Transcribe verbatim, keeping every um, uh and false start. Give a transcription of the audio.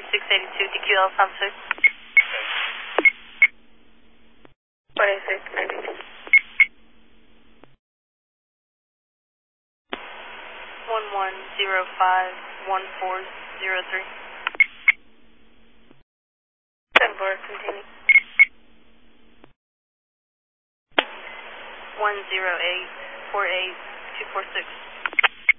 six eighty-two, D Q L, South six. forty-six ninety-two. one one zero five one four zero three. ten four, continue. one zero eight four eight two four six.